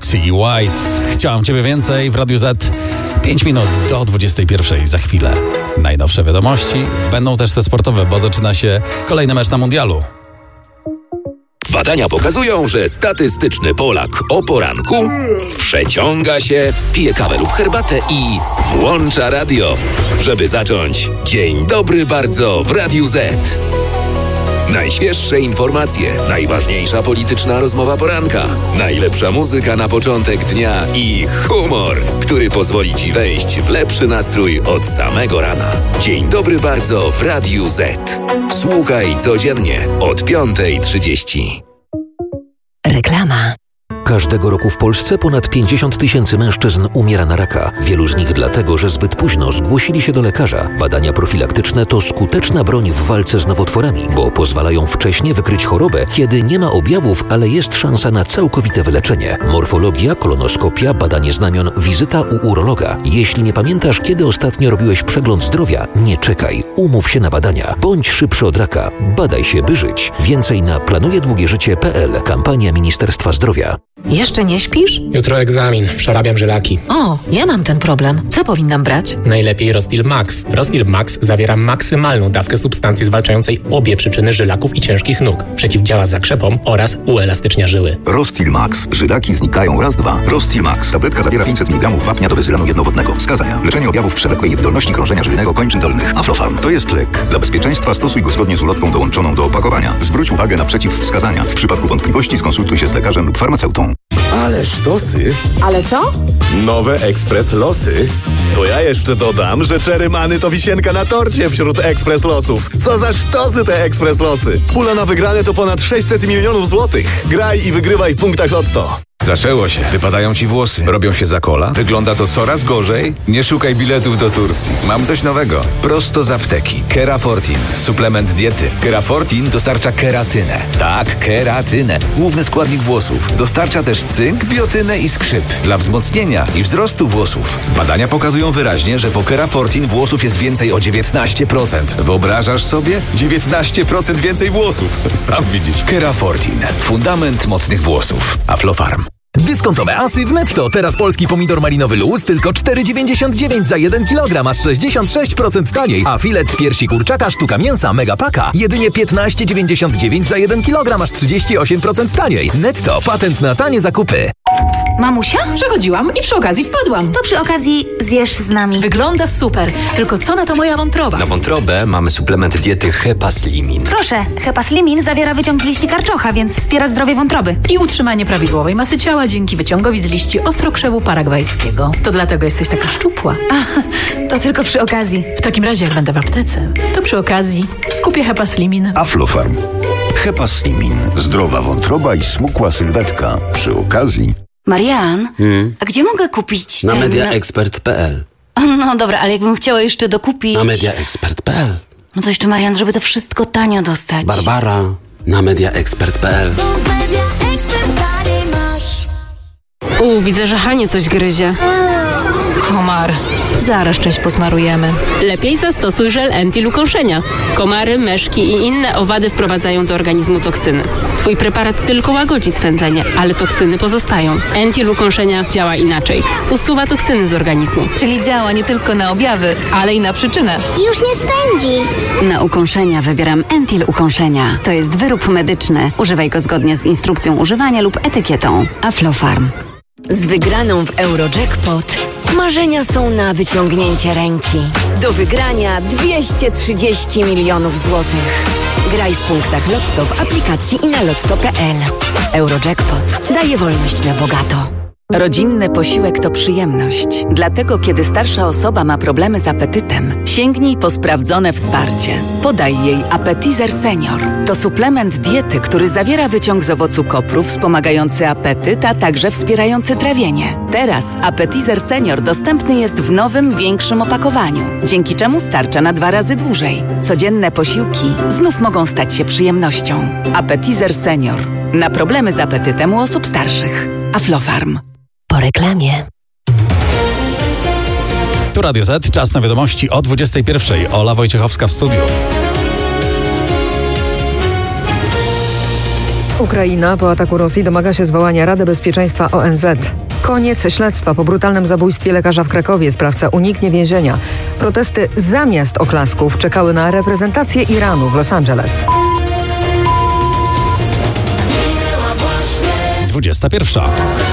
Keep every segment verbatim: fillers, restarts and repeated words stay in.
Roxy i White. Chciałam Ciebie więcej w Radiu Z. pięć minut do dwudziestej pierwszej za chwilę. Najnowsze wiadomości. Będą też te sportowe, bo zaczyna się kolejny mecz na mundialu. Badania pokazują, że statystyczny Polak o poranku przeciąga się, pije kawę lub herbatę i włącza radio, żeby zacząć dzień dobry bardzo w Radiu Z. Najświeższe informacje, najważniejsza polityczna rozmowa poranka, najlepsza muzyka na początek dnia i humor, który pozwoli Ci wejść w lepszy nastrój od samego rana. Dzień dobry bardzo w Radiu Z. Słuchaj codziennie od piątej trzydzieści. Reklama. Każdego roku w Polsce ponad pięćdziesiąt tysięcy mężczyzn umiera na raka. Wielu z nich dlatego, że zbyt późno zgłosili się do lekarza. Badania profilaktyczne to skuteczna broń w walce z nowotworami, bo pozwalają wcześnie wykryć chorobę, kiedy nie ma objawów, ale jest szansa na całkowite wyleczenie. Morfologia, kolonoskopia, badanie znamion, wizyta u urologa. Jeśli nie pamiętasz, kiedy ostatnio robiłeś przegląd zdrowia, nie czekaj. Umów się na badania. Bądź szybszy od raka. Badaj się, by żyć. Więcej na planuje długie życie kropka p l. Kampania Ministerstwa Zdrowia. Jeszcze nie śpisz? Jutro egzamin. Przerabiam żylaki. O, ja mam ten problem. Co powinnam brać? Najlepiej Rostil Max. Rostil Max zawiera maksymalną dawkę substancji zwalczającej obie przyczyny żylaków i ciężkich nóg. Przeciwdziała zakrzepom oraz uelastycznia żyły. Rostil Max. Żylaki znikają raz, dwa. Rostil Max. Tabletka zawiera pięćset miligramów wapnia do bezylanu jednowodnego. Wskazania. Leczenie objawów przewlekłej niewydolności krążenia żylnego kończyn dolnych. Aflofarm. To jest lek. Dla bezpieczeństwa stosuj go zgodnie z ulotką dołączoną do opakowania. Zwróć uwagę na przeciwwskazania. W przypadku wątpliwości skonsultuj się z lekarzem lub farmaceutą. Ale sztosy! Ale co? Nowe Ekspres Losy. To ja jeszcze dodam, że czerymany to wisienka na torcie wśród Ekspres Losów. Co za sztosy te Ekspres Losy! Pula na wygrane to ponad sześćset milionów złotych. Graj i wygrywaj w punktach Lotto. Zaczęło się. Wypadają ci włosy. Robią się za kola. Wygląda to coraz gorzej. Nie szukaj biletów do Turcji. Mam coś nowego. Prosto z apteki. Kerafortin. Suplement diety. Kerafortin dostarcza keratynę. Tak, keratynę. Główny składnik włosów. Dostarcza też cynk, biotynę i skrzyp. Dla wzmocnienia i wzrostu włosów. Badania pokazują wyraźnie, że po Kerafortin włosów jest więcej o dziewiętnaście procent. Wyobrażasz sobie? dziewiętnaście procent więcej włosów. Sam widzisz. Kerafortin. Fundament mocnych włosów. Aflofarm. Dyskontowe asy w Netto. Teraz polski pomidor malinowy luz tylko cztery dziewięćdziesiąt dziewięć za jeden kilogram, aż sześćdziesiąt sześć procent taniej. A filet z piersi kurczaka sztuka mięsa Megapaka jedynie piętnaście dziewięćdziesiąt dziewięć za jeden kilogram, aż trzydzieści osiem procent taniej. Netto. Patent na tanie zakupy. Mamusia? Przechodziłam i przy okazji wpadłam. To przy okazji zjesz z nami. Wygląda super, tylko co na to moja wątroba? Na wątrobę mamy suplement diety Hepaslimin. Proszę, Hepaslimin zawiera wyciąg z liści karczocha, więc wspiera zdrowie wątroby. I utrzymanie prawidłowej masy ciała dzięki wyciągowi z liści ostrokrzewu paragwajskiego. To dlatego jesteś taka szczupła. A, to tylko przy okazji. W takim razie jak będę w aptece, to przy okazji kupię Hepaslimin. Aflofarm. Hepaslimin. Zdrowa wątroba i smukła sylwetka. Przy okazji... Marian, Hmm? a gdzie mogę kupić Na ten... mediaexpert kropka p l. No dobra, ale jakbym chciała jeszcze dokupić... Na mediaexpert kropka p l. No to jeszcze, Marian, żeby to wszystko tanio dostać. Barbara, na mediaexpert kropka p l. U, widzę, że Hanie coś gryzie. Komar. Zaraz część posmarujemy. Lepiej zastosuj żel Entil ukąszenia. Komary, myszki i inne owady wprowadzają do organizmu toksyny. Twój preparat tylko łagodzi swędzenie, ale toksyny pozostają. Entil ukąszenia działa inaczej. Usuwa toksyny z organizmu. Czyli działa nie tylko na objawy, ale i na przyczynę. Już nie swędzi. Na ukąszenia wybieram Entil ukąszenia. To jest wyrób medyczny. Używaj go zgodnie z instrukcją używania lub etykietą. Aflofarm. Z wygraną w Eurojackpot marzenia są na wyciągnięcie ręki. Do wygrania dwieście trzydzieści milionów złotych. Graj w punktach Lotto w aplikacji i na lotto kropka p l. Eurojackpot daje wolność na bogato. Rodzinny posiłek to przyjemność. Dlatego, kiedy starsza osoba ma problemy z apetytem, sięgnij po sprawdzone wsparcie. Podaj jej Appetizer Senior. To suplement diety, który zawiera wyciąg z owocu kopru wspomagający apetyt, a także wspierający trawienie. Teraz Appetizer Senior dostępny jest w nowym, większym opakowaniu, dzięki czemu starcza na dwa razy dłużej. Codzienne posiłki znów mogą stać się przyjemnością. Appetizer Senior. Na problemy z apetytem u osób starszych. Aflofarm. Po reklamie. Tu Radio Z, czas na wiadomości o dwudziestej pierwszej. Ola Wojciechowska w studiu. Ukraina po ataku Rosji domaga się zwołania Rady Bezpieczeństwa O N Z. Koniec śledztwa po brutalnym zabójstwie lekarza w Krakowie. Sprawca uniknie więzienia. Protesty zamiast oklasków czekały na reprezentację Iranu w Los Angeles. dwudziesta pierwsza.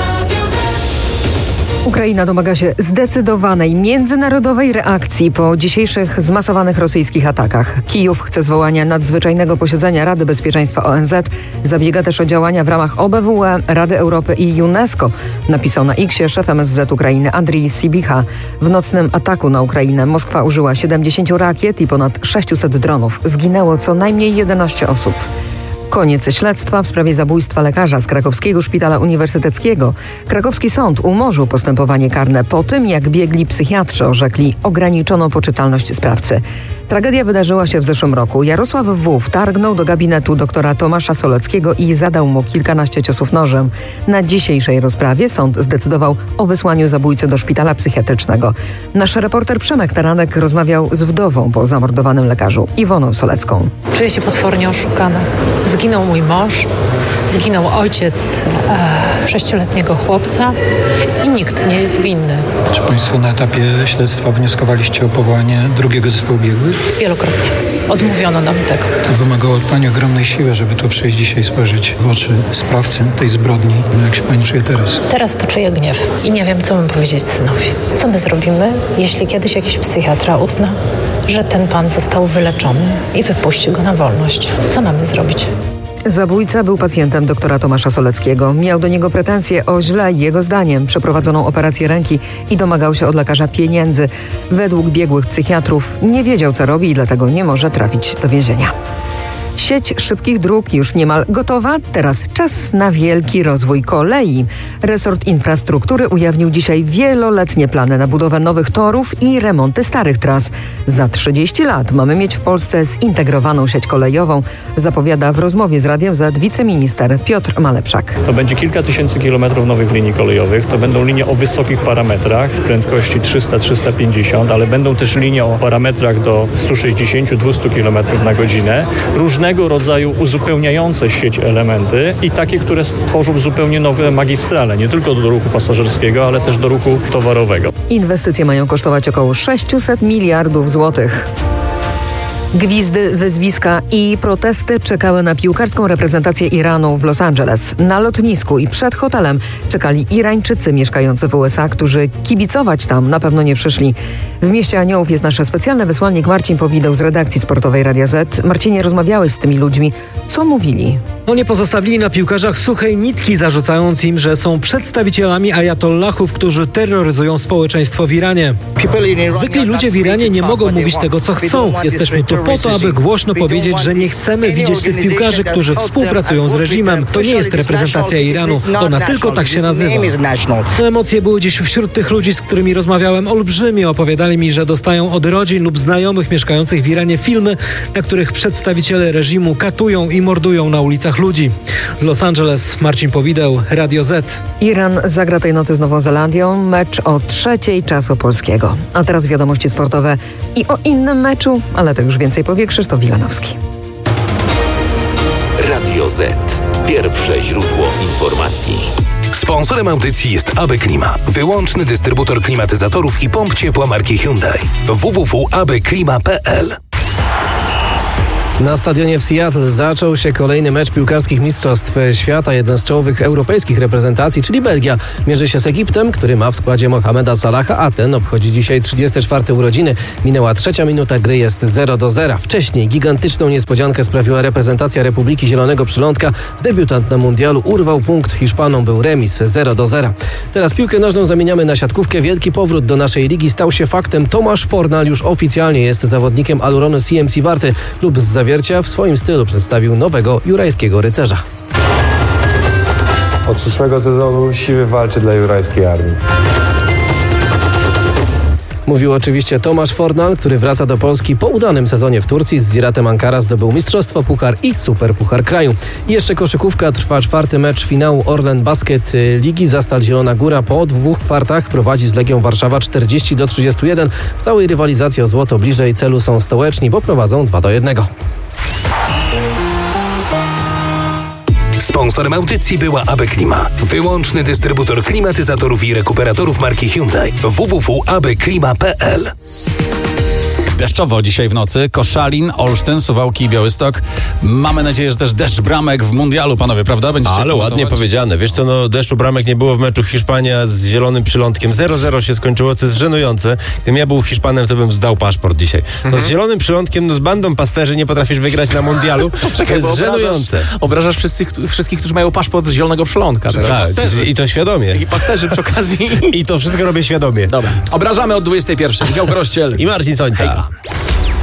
Ukraina domaga się zdecydowanej międzynarodowej reakcji po dzisiejszych zmasowanych rosyjskich atakach. Kijów chce zwołania nadzwyczajnego posiedzenia Rady Bezpieczeństwa O N Z. Zabiega też o działania w ramach O B W E, Rady Europy i UNESCO, napisał na X szef M S Z Ukrainy Andrii Sybiha. W nocnym ataku na Ukrainę Moskwa użyła siedemdziesięciu rakiet i ponad sześciuset dronów. Zginęło co najmniej jedenaście osób. Koniec śledztwa w sprawie zabójstwa lekarza z krakowskiego szpitala uniwersyteckiego. Krakowski sąd umorzył postępowanie karne po tym, jak biegli psychiatrzy orzekli ograniczoną poczytalność sprawcy. Tragedia wydarzyła się w zeszłym roku. Jarosław W. wtargnął do gabinetu doktora Tomasza Soleckiego i zadał mu kilkanaście ciosów nożem. Na dzisiejszej rozprawie sąd zdecydował o wysłaniu zabójcy do szpitala psychiatrycznego. Nasz reporter Przemek Taranek rozmawiał z wdową po zamordowanym lekarzu, Iwoną Solecką. Czuję się potwornie oszukana. Zginął mój mąż, zginął ojciec e, sześcioletniego chłopca i nikt nie jest winny. Czy państwo na etapie śledztwa wnioskowaliście o powołanie drugiego zespołu biegłych? Wielokrotnie. Odmówiono nam tego. To wymagało od pani ogromnej siły, żeby tu przyjść dzisiaj i spojrzeć w oczy sprawcy tej zbrodni. No jak się pani czuje teraz? Teraz to czuję gniew i nie wiem, co mam powiedzieć synowi. Co my zrobimy, jeśli kiedyś jakiś psychiatra uzna, że ten pan został wyleczony i wypuści go na wolność? Co mamy zrobić? Zabójca był pacjentem doktora Tomasza Soleckiego. Miał do niego pretensje o źle, jego zdaniem, przeprowadzoną operację ręki i domagał się od lekarza pieniędzy. Według biegłych psychiatrów nie wiedział, co robi i dlatego nie może trafić do więzienia. Sieć szybkich dróg już niemal gotowa. Teraz czas na wielki rozwój kolei. Resort Infrastruktury ujawnił dzisiaj wieloletnie plany na budowę nowych torów i remonty starych tras. Za trzydzieści lat mamy mieć w Polsce zintegrowaną sieć kolejową, zapowiada w rozmowie z Radiem Z wiceminister Piotr Malepszak. To będzie kilka tysięcy kilometrów nowych linii kolejowych. To będą linie o wysokich parametrach, prędkości trzysta do trzystu pięćdziesięciu, ale będą też linie o parametrach do stu sześćdziesięciu do dwustu kilometrów na godzinę. Różnego rodzaju uzupełniające sieć elementy i takie, które stworzą zupełnie nowe magistrale, nie tylko do ruchu pasażerskiego, ale też do ruchu towarowego. Inwestycje mają kosztować około sześciuset miliardów złotych. Gwizdy, wyzwiska i protesty czekały na piłkarską reprezentację Iranu w Los Angeles. Na lotnisku i przed hotelem czekali Irańczycy mieszkający w U S A, którzy kibicować tam na pewno nie przyszli. W Mieście Aniołów jest nasz specjalny wysłannik Marcin Powideł z redakcji sportowej Radia Z. Marcinie, rozmawiałeś z tymi ludźmi. Co mówili? No nie pozostawili na piłkarzach suchej nitki, zarzucając im, że są przedstawicielami ajatollahów, którzy terroryzują społeczeństwo w Iranie. Zwykli ludzie w Iranie nie mogą mówić tego, co chcą. Jesteśmy tu po to, aby głośno powiedzieć, że nie chcemy widzieć tych piłkarzy, którzy współpracują z reżimem. To nie jest reprezentacja Iranu. Ona tylko tak się nazywa. Emocje były dziś wśród tych ludzi, z którymi rozmawiałem, olbrzymie. Opowiadali mi, że dostają od rodzin lub znajomych mieszkających w Iranie filmy, na których przedstawiciele reżimu katują i mordują na ulicach ludzi. Z Los Angeles Marcin Powideł, Radio Z. Iran zagra tej nocy z Nową Zelandią. Mecz o trzeciej czasu polskiego. A teraz wiadomości sportowe i o innym meczu, ale to już więcej powie Krzysztof Wilanowski. Radio Z. Pierwsze źródło informacji. Sponsorem audycji jest A B Klima, wyłączny dystrybutor klimatyzatorów i pomp ciepła marki Hyundai. w w w kropka a b klima kropka p l. Na stadionie w Seattle zaczął się kolejny mecz piłkarskich mistrzostw świata. Jeden z czołowych europejskich reprezentacji, czyli Belgia, mierzy się z Egiptem, który ma w składzie Mohameda Salaha, a ten obchodzi dzisiaj trzydzieste czwarte urodziny. Minęła trzecia minuta, gry jest zero do zera. Wcześniej gigantyczną niespodziankę sprawiła reprezentacja Republiki Zielonego Przylądka. Debiutant na mundialu urwał punkt Hiszpanom, był remis zero do zera. Teraz piłkę nożną zamieniamy na siatkówkę. Wielki powrót do naszej ligi stał się faktem. Tomasz Fornal już oficjalnie jest zawodnikiem Aluronu C M C Warty. Klub z Zawiercia w swoim stylu przedstawił nowego jurajskiego rycerza. Od przyszłego sezonu siły walczy dla jurajskiej armii. Mówił oczywiście Tomasz Fornal, który wraca do Polski po udanym sezonie w Turcji. Z Ziratem Ankara zdobył mistrzostwo, puchar i superpuchar kraju. I jeszcze koszykówka, trwa czwarty mecz finału Orlen Basket Ligi. Zastal Zielona Góra po dwóch kwartach prowadzi z Legią Warszawa czterdzieści do trzydziestu jeden. W całej rywalizacji o złoto bliżej celu są stołeczni, bo prowadzą dwa do jednego. Sponsorem audycji była A B Klima. Wyłączny dystrybutor klimatyzatorów i rekuperatorów marki Hyundai. w w w kropka a b klima kropka p l. Deszczowo dzisiaj w nocy. Koszalin, Olsztyn, Suwałki i Białystok. Mamy nadzieję, że też deszcz bramek w mundialu, panowie, prawda? Będziecie Ale ładnie komentować? powiedziane. Wiesz co, no deszczu bramek nie było w meczu Hiszpania z zielonym przylądkiem. zero zero się skończyło, co jest żenujące. Gdybym ja był Hiszpanem, to bym zdał paszport dzisiaj. No Mhm. z zielonym przylądkiem, no z bandą pasterzy nie potrafisz wygrać na mundialu. Czekaj, to jest bo obrażasz, żenujące. obrażasz wszystkich, wszystkich, którzy mają paszport z zielonego przylądka. Tak, Pasterzy. i to świadomie. I pasterzy przy okazji. I to wszystko robię świadomie. Dobra. Obrażamy od dwudziestej pierwszej. Michał Krościel i Marcin Sońca.